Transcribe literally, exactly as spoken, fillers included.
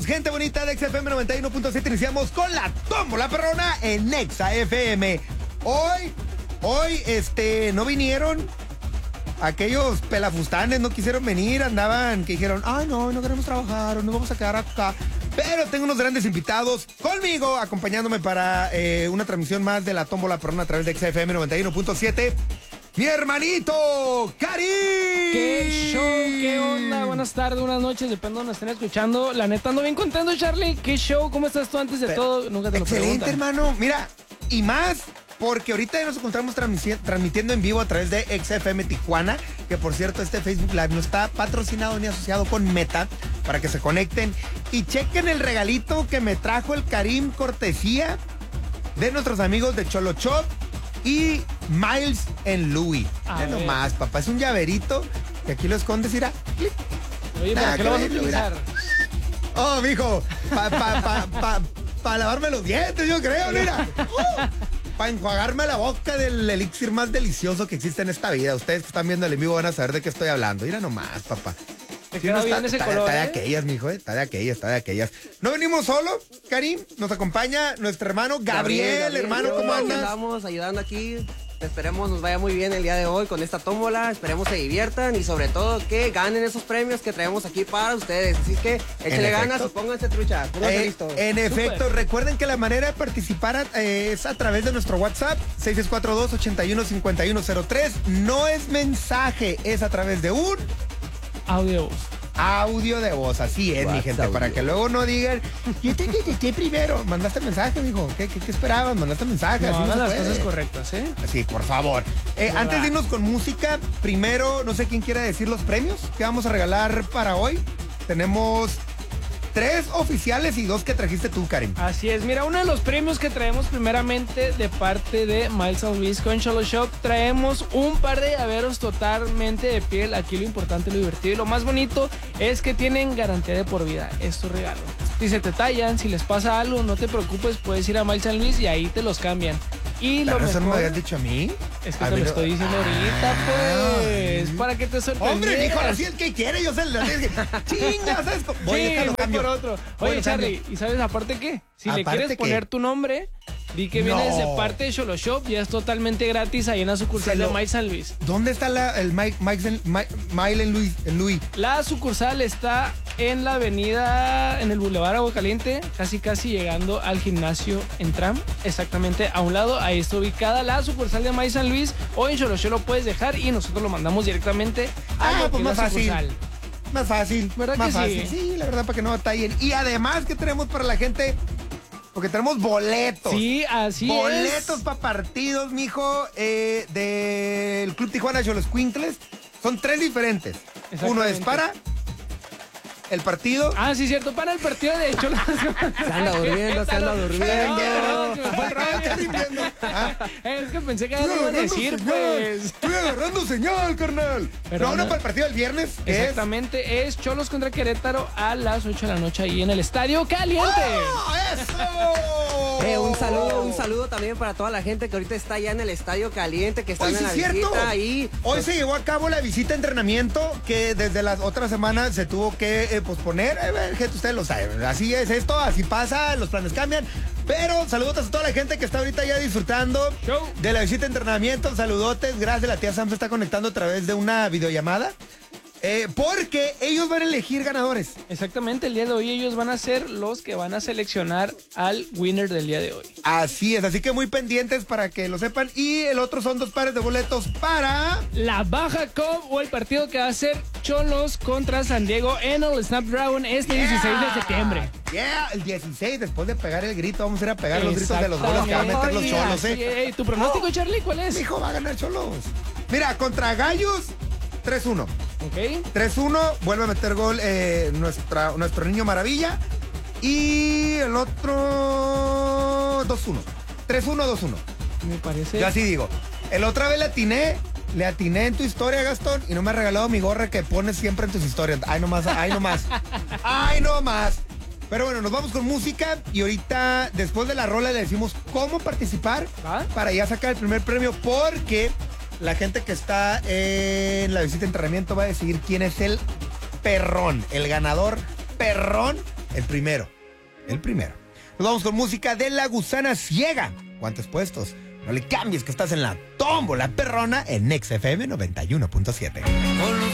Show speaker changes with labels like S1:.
S1: Bienvenidos, gente bonita de Exa F M noventa y uno punto siete. Iniciamos con la tómbola perrona en Exa F M. Hoy, hoy, este, no vinieron aquellos pelafustanes, no quisieron venir, andaban, que dijeron, ay, no, no queremos trabajar, o no vamos a quedar acá. Pero tengo unos grandes invitados conmigo, acompañándome para eh, una transmisión más de la tómbola perrona a través de Exa F M noventa y uno punto siete. Mi hermanito, Karim.
S2: ¡Qué show! ¿Qué onda? Buenas tardes, buenas noches, depende de donde estén escuchando. La neta, ando bien contento, Charlie. ¿Qué show? ¿Cómo estás tú antes de
S1: Pero,
S2: todo? Nunca te lo
S1: excelente,
S2: preguntan.
S1: hermano. Mira, y más porque ahorita ya nos encontramos transmisi- transmitiendo en vivo a través de Exa F M Tijuana, que por cierto, este Facebook Live no está patrocinado ni asociado con Meta, para que se conecten y chequen el regalito que me trajo el Karim, cortesía de nuestros amigos de Cholo Shop y Miles en Louis. Ya nomás, papá, es un llaverito que aquí lo escondes, irá. Clic.
S2: Oye, ¿para
S1: Nada,
S2: qué lo vas a
S1: que verlo,
S2: utilizar?
S1: Oh, mijo, para pa, pa, pa, pa lavarme los dientes, yo creo, mira. Uh, para enjuagarme la boca del elixir más delicioso que existe en esta vida. Ustedes que están viendo el en vivo van a saber de qué estoy hablando. Mira nomás, papá.
S2: Te
S1: Sí,
S2: queda
S1: no,
S2: bien
S1: está,
S2: ese
S1: está,
S2: color,
S1: está de
S2: ¿eh?
S1: aquellas, mijo, eh, está de aquellas, está de aquellas. No venimos solo, Karim, nos acompaña nuestro hermano Gabriel,
S3: Gabriel,
S1: hermano,
S3: Gabriel,
S1: ¿cómo
S3: aquí
S1: andas?
S3: Andamos ayudando aquí. Esperemos nos vaya muy bien el día de hoy con esta tómbola. Esperemos se diviertan y sobre todo que ganen esos premios que traemos aquí para ustedes. Así que échale ganas y pónganse trucha. Pónganse
S1: Eh,
S3: listos.
S1: en efecto,
S2: Súper.
S1: recuerden que la manera de participar eh, es a través de nuestro WhatsApp seis seis cuatro dos, ocho uno cinco uno cero tres. No es mensaje, es a través de un
S2: Audio.
S1: audio de voz. Así es, mi
S3: WhatsApp
S1: gente, para
S3: audio.
S1: que luego no digan, yo te contesté primero, mandaste mensaje, mijo. ¿Qué, qué, qué esperabas? Mandaste mensaje.
S2: No,
S1: así no
S2: hagan
S1: se
S2: las
S1: puede.
S2: cosas correctas, ¿eh?
S1: Sí, por favor. Eh,
S2: Verdad.
S1: antes de irnos con música, primero, no sé quién quiera decir los premios que vamos a regalar para hoy. Tenemos tres oficiales y dos que trajiste tú, Karim.
S2: Así es, mira, uno de los premios que traemos primeramente de parte de Miles and Luis con Cholo Shop, traemos un par de llaveros totalmente de piel. Aquí lo importante, lo divertido y lo más bonito es que tienen garantía de por vida. Es tu regalo. Si se te tallan, si les pasa algo, no te preocupes, puedes ir a Miles and Luis y ahí te los cambian. Y lo
S1: ¿Pero eso no me
S2: mejor
S1: habías dicho a mí?
S2: es que
S1: A
S2: te
S1: mí
S2: lo
S1: no-
S2: estoy diciendo ahorita, pues, para que te sorprendas.
S1: Hombre, hijo, así el que quiere, yo sé, la chingas esto. Voy,
S2: Sí,
S1: déjalo,
S2: voy
S1: cambio.
S2: por otro.
S1: Voy,
S2: Oye,
S1: lo cambio.
S2: Charlie, ¿y sabes aparte qué? Si le
S1: ¿Aparte
S2: quieres
S1: qué?
S2: poner tu nombre, di que
S1: No.
S2: vienes de parte de Cholo Shop, ya es totalmente gratis ahí en la sucursal
S1: Se lo-
S2: de Mike San Luis.
S1: ¿Dónde está la, el Mike, Mike, en- Mike- Mile en Luis? En Luis?
S2: La sucursal está en la avenida, en el Boulevard Agua Caliente, casi casi llegando al gimnasio en Tram, exactamente a un lado, ahí está ubicada la sucursal de Mike San Luis, o en Cholo Shop lo puedes dejar y nosotros lo mandamos directamente a
S1: Ah,
S2: lo que
S1: pues
S2: es
S1: más
S2: la
S1: fácil.
S2: sucursal.
S1: Más fácil,
S2: ¿Verdad
S1: más
S2: que sí?
S1: fácil. Sí, la verdad, para que no batallen. Y además, ¿qué tenemos para la gente? Porque tenemos boletos.
S2: Sí, así
S1: Boletos
S2: es.
S1: para partidos, mijo, eh, del Club Tijuana Cholos Quintles. Son tres diferentes. Uno es
S2: Exactamente.
S1: para el partido.
S2: Ah, sí, cierto, para el partido de Cholo.
S3: Se anda durmiendo, se anda durmiendo.
S2: No, se me fue el rollo.
S1: Estás rindiendo. Ah,
S2: Es que pensé que ya
S1: estoy
S2: lo iba a
S1: agarrando
S2: decir,
S1: señal.
S2: pues.
S1: Estoy agarrando señal, carnal.
S2: Pero
S1: no, no,
S2: no.
S1: para el partido del viernes. que es-
S2: Exactamente, es Cholos contra Querétaro a las ocho de la noche ahí en el Estadio Caliente.
S1: ¡Ah, eso!
S3: Eh, un saludo, un saludo también para toda la gente que ahorita está ya en el Estadio Caliente, que están
S1: Hoy sí
S3: en la
S1: es cierto.
S3: visita ahí.
S1: Hoy se llevó a cabo la visita de entrenamiento que desde las otras semanas se tuvo que eh, posponer. Eh, eh, gente, ustedes lo saben. Así es esto, así pasa, los planes cambian. Pero saludos a toda la gente que está ahorita ya disfrutando
S2: Show.
S1: de la visita de entrenamiento. Saludotes, gracias. La tía Sam se está conectando a través de una videollamada. Eh, porque ellos van a elegir ganadores.
S2: Exactamente, el día de hoy ellos van a ser los que van a seleccionar al winner del día de hoy.
S1: Así es, así que muy pendientes para que lo sepan. Y el otro son dos pares de boletos para...
S2: La Baja Cup o el partido que va a ser Cholos contra San Diego en el Snapdragon este dieciséis de septiembre.
S1: Yeah, el dieciséis, después de pegar el grito, vamos a ir a pegar los gritos de los goles que van a meter los
S2: Exactamente.
S1: Cholos,
S2: Así
S1: ¿eh?
S2: es. ¿Tu pronóstico, Charlie, cuál es?
S1: Mi hijo va a ganar Cholos. Mira, contra Gallos, tres uno.
S2: Ok.
S1: tres uno, vuelve a meter gol eh, nuestra, nuestro niño maravilla. Y el otro, dos uno. tres uno, dos uno.
S2: Me parece.
S1: Yo así digo. El otra vez le atiné, le atiné en tu historia, Gastón, y no me ha regalado mi gorra que pones siempre en tus historias. Ay, nomás, ay, nomás. Ay, nomás. Pero bueno, nos vamos con música y ahorita, después de la rola, le decimos cómo participar
S2: ¿Va?
S1: para ya sacar el primer premio, porque la gente que está en la visita de entrenamiento va a decidir quién es el perrón, el ganador perrón El primero. El primero. Nos vamos con música de La Gusana Ciega. ¿Cuántos puestos? No le cambies que estás en la tómbola perrona en Nexa F M noventa y uno punto siete.